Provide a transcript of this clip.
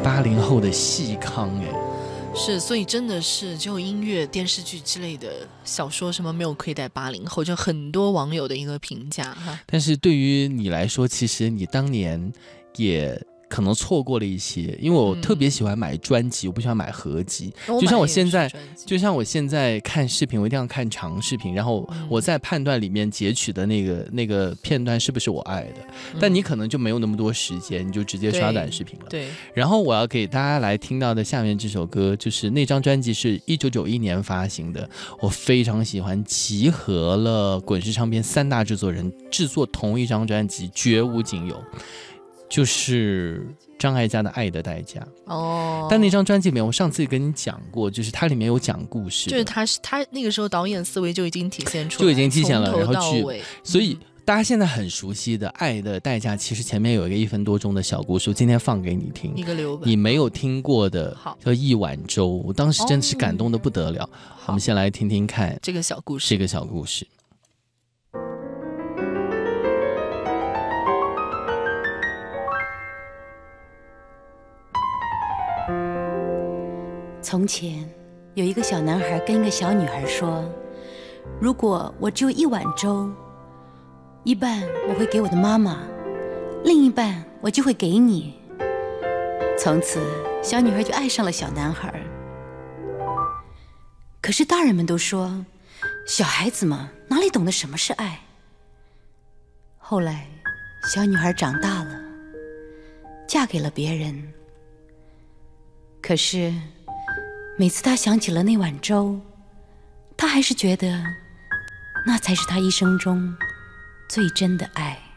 80后的细糠哎。 是，所以真的是就音乐、电视剧之类的小说什么没有亏待80后，就很多网友的一个评价哈。 但是对于你来说，其实你当年也可能错过了一些，因为我特别喜欢买专辑，我不喜欢买合集。就像我现在看视频，我一定要看长视频，然后我在判断里面截取的那个片段是不是我爱的。但你可能就没有那么多时间，你就直接刷短视频了。 对。 然后我要给大家来听到的下面这首歌，就是那张专辑是1991年发行的，我非常喜欢，集合了滚石唱片3大制作人制作同一张专辑，绝无仅有。就是张艾嘉的《爱的代价》哦，但那张专辑里面，我上次跟你讲过，就是它里面有讲故事， 就是他那个时候导演思维就已经体现出来， 就已经体现了， 从头然后尾。 所以大家现在很熟悉的《爱的代价》，其实前面有一个1分多钟的小故事，我今天放给你听， 一个留本， 你没有听过的，叫《一碗粥》，我当时真的是感动的不得了。我们先来听听看这个小故事。 从前有一个小男孩跟一个小女孩说，如果我只有1碗粥，一半我会给我的妈妈，另一半我就会给你。从此小女孩就爱上了小男孩。可是大人们都说，小孩子嘛，哪里懂得什么是爱。后来小女孩长大了，嫁给了别人。可是每次她想起了那碗粥，她还是觉得那才是她一生中最真的爱。